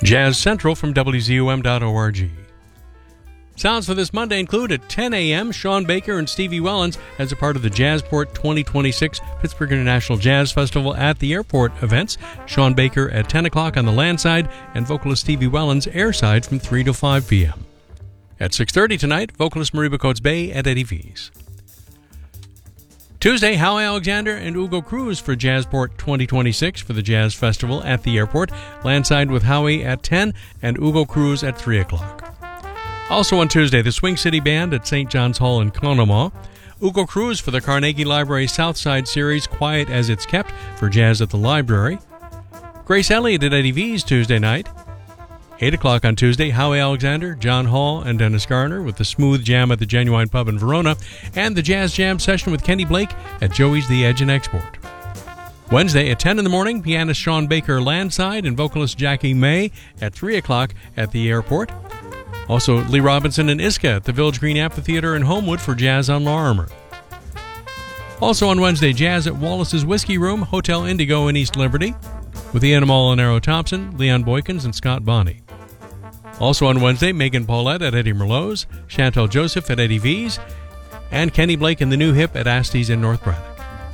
Jazz Central from WZUM.org. Sounds for this Monday include at 10 a.m. Sean Baker and Stevie Wellens as a part of the Jazzport 2026 Pittsburgh International Jazz Festival at the Airport events. Sean Baker at 10 o'clock on the land side and vocalist Stevie Wellens airside from 3 to 5 p.m. At 6:30 tonight, vocalist Mariba Coates-Bay at Eddie V's. Tuesday, Howie Alexander and Ugo Cruz for Jazzport 2026 for the Jazz Festival at the Airport. Landside with Howie at 10 and Ugo Cruz at 3 o'clock. Also on Tuesday, the Swing City Band at St. John's Hall in Conemaugh. Ugo Cruz for the Carnegie Library Southside Series Quiet as It's Kept for Jazz at the Library. Grace Elliott at Eddie V's Tuesday night. 8 o'clock on Tuesday, Howie Alexander, John Hall, and Dennis Garner with the Smooth Jam at the Genuine Pub in Verona, and the Jazz Jam session with Kenny Blake at Joey's The Edge and Export. Wednesday at 10 in the morning, pianist Sean Baker landside and vocalist Jackie May at 3 o'clock at the Airport. Also, Lee Robinson and Iska at the Village Green Amphitheater in Homewood for Jazz on Lorimer. Also on Wednesday, Jazz at Wallace's Whiskey Room, Hotel Indigo in East Liberty, with Ian Molinaro Thompson, Leon Boykins, and Scott Bonney. Also on Wednesday, Megan Paulette at Eddie Merlot's, Chantal Joseph at Eddie V's, and Kenny Blake and the New Hip at Asty's in North Braddock.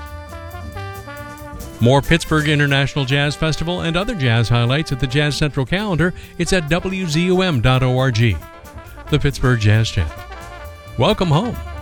More Pittsburgh International Jazz Festival and other jazz highlights at the Jazz Central calendar. It's at WZUM.org. The Pittsburgh Jazz Channel. Welcome home.